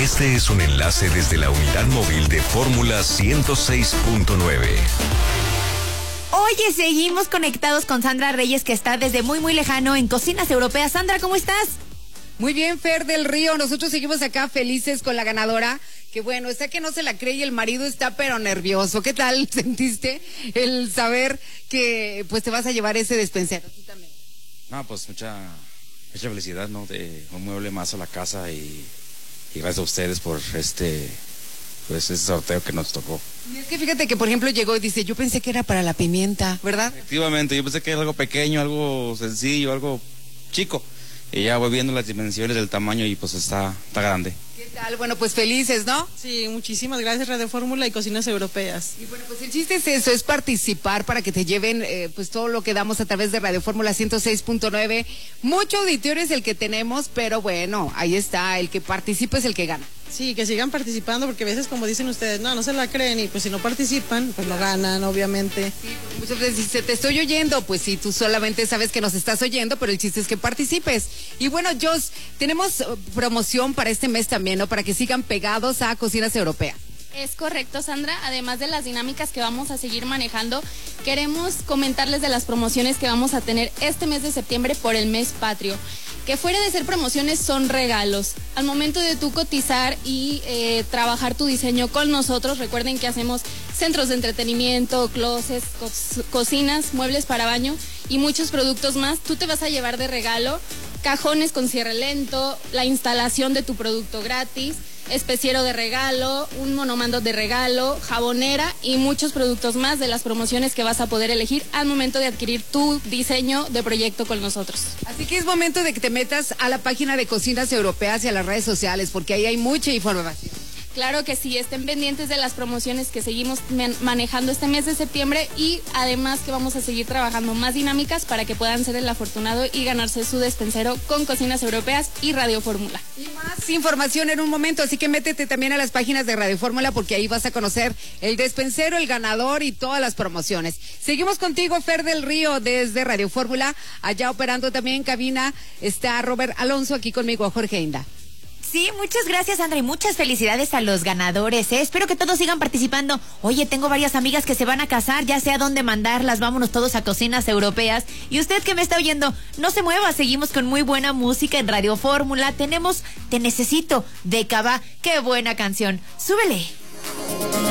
Este es un enlace desde la unidad móvil de Fórmula 106.9. Oye, seguimos conectados con Sandra Reyes, que está desde muy lejano en Cocinas Europeas. Sandra, ¿cómo estás? Muy bien, Fer del Río. Nosotros seguimos acá felices con la ganadora. Que bueno, está que no se la cree y el marido está pero nervioso. ¿Qué tal sentiste el saber que pues te vas a llevar ese despensero? ¿Tú también? No, pues mucha felicidad, ¿no? De un mueble más a la casa y gracias a ustedes por pues ese sorteo que nos tocó. Y es que fíjate que por ejemplo llegó y dice, yo pensé que era para la pimienta, ¿verdad? Efectivamente, yo pensé que era algo pequeño, algo sencillo, algo chico. Y ya voy viendo las dimensiones del tamaño y pues está grande. ¿Qué tal? Bueno, pues felices, ¿no? Sí, muchísimas gracias Radio Fórmula y Cocinas Europeas. Y bueno, pues el chiste es eso, es participar para que te lleven pues todo lo que damos a través de Radio Fórmula 106.9. Mucho auditorio es el que tenemos, pero bueno, ahí está, el que participa es el que gana. Sí, que sigan participando porque a veces, como dicen ustedes, no se la creen y pues si no participan, pues no ganan, obviamente. Sí, muchas veces dice, te estoy oyendo, pues sí, tú solamente sabes que nos estás oyendo, pero el chiste es que participes. Y bueno, Jos, tenemos promoción para este mes también, ¿no? Para que sigan pegados a Cocinas Europeas. Es correcto, Sandra. Además de las dinámicas que vamos a seguir manejando, queremos comentarles de las promociones que vamos a tener este mes de septiembre por el mes patrio. Que fuera de ser promociones son regalos. Al momento de tú cotizar y trabajar tu diseño con nosotros, recuerden que hacemos centros de entretenimiento, closets, cocinas, muebles para baño y muchos productos más. Tú te vas a llevar de regalo cajones con cierre lento, la instalación de tu producto gratis, especiero de regalo, un monomando de regalo, jabonera y muchos productos más de las promociones que vas a poder elegir al momento de adquirir tu diseño de proyecto con nosotros. Así que es momento de que te metas a la página de Cocinas Europeas y a las redes sociales, porque ahí hay mucha información. Claro que sí, estén pendientes de las promociones que seguimos manejando este mes de septiembre y además que vamos a seguir trabajando más dinámicas para que puedan ser el afortunado y ganarse su despensero con Cocinas Europeas y Radio Fórmula. Y más información en un momento, así que métete también a las páginas de Radio Fórmula porque ahí vas a conocer el despensero, el ganador y todas las promociones. Seguimos contigo, Fer del Río, desde Radio Fórmula, allá operando también en cabina está Robert Alonso, aquí conmigo Jorge Inda. Sí, muchas gracias, Sandra, y muchas felicidades a los ganadores, ¿eh? Espero que todos sigan participando. Oye, tengo varias amigas que se van a casar, ya sé a dónde mandarlas, vámonos todos a Cocinas Europeas. Y usted que me está oyendo, no se mueva, seguimos con muy buena música en Radio Fórmula. Tenemos Te Necesito, de Cabá, qué buena canción. Súbele.